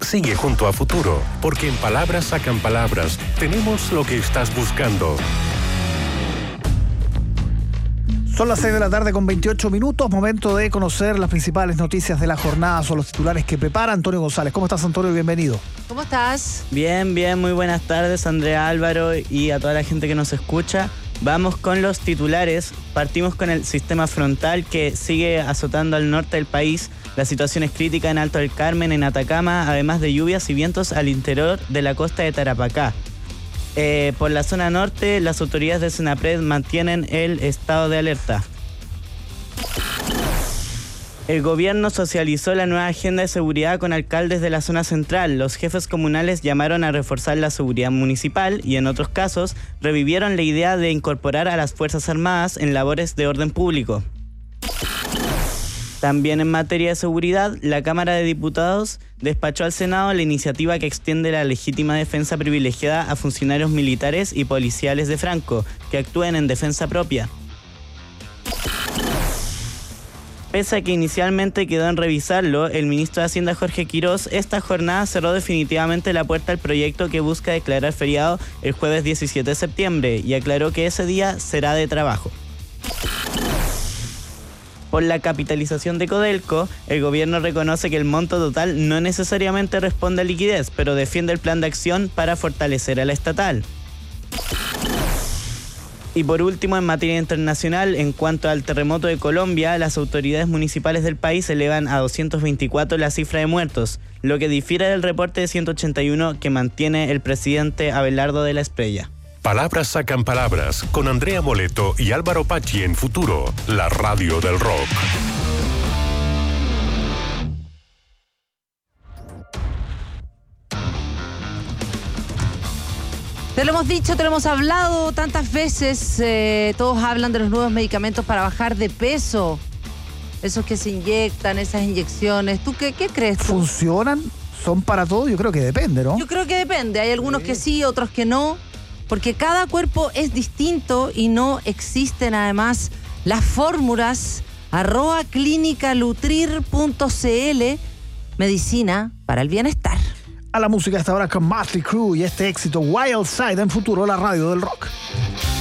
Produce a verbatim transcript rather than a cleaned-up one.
Sigue junto a Futuro, porque en Palabras Sacan Palabras tenemos lo que estás buscando. Son las seis de la tarde con veintiocho minutos, momento de conocer las principales noticias de la jornada, son los titulares que prepara Antonio González. ¿Cómo estás, Antonio? Bienvenido. ¿Cómo estás? Bien, bien, muy buenas tardes, Andrea, Álvaro y a toda la gente que nos escucha. Vamos con los titulares. Partimos con el sistema frontal que sigue azotando al norte del país. La situación es crítica en Alto del Carmen, en Atacama, además de lluvias y vientos al interior de la costa de Tarapacá. Eh, por la zona norte, las autoridades de Senapred mantienen el estado de alerta. El gobierno socializó la nueva agenda de seguridad con alcaldes de la zona central. Los jefes comunales llamaron a reforzar la seguridad municipal y, en otros casos, revivieron la idea de incorporar a las Fuerzas Armadas en labores de orden público. También en materia de seguridad, la Cámara de Diputados despachó al Senado la iniciativa que extiende la legítima defensa privilegiada a funcionarios militares y policiales de Franco que actúen en defensa propia. Pese a que inicialmente quedó en revisarlo, el ministro de Hacienda Jorge Quirós esta jornada cerró definitivamente la puerta al proyecto que busca declarar feriado el jueves diecisiete de septiembre y aclaró que ese día será de trabajo. Por la capitalización de Codelco, el gobierno reconoce que el monto total no necesariamente responde a liquidez, pero defiende el plan de acción para fortalecer a la estatal. Y por último, en materia internacional, en cuanto al terremoto de Colombia, las autoridades municipales del país elevan a doscientos veinticuatro la cifra de muertos, lo que difiere del reporte de ciento ochenta y uno que mantiene el presidente Abelardo de la Espriella. Palabras Sacan Palabras con Andrea Moleto y Álvaro Pachi en Futuro, la radio del rock. Te lo hemos dicho, te lo hemos hablado tantas veces. Eh, todos hablan de los nuevos medicamentos para bajar de peso. Esos que se inyectan, esas inyecciones. ¿Tú qué, qué crees? Tú? ¿Funcionan? ¿Son para todo? Yo creo que depende, ¿no? Yo creo que depende. Hay algunos que sí, otros que no. Porque cada cuerpo es distinto y no existen además las fórmulas. Arroba clínica lutrir punto cl, medicina para el bienestar. A la música hasta ahora con Motley Crue y este éxito Wild Side en Futuro, la radio del rock.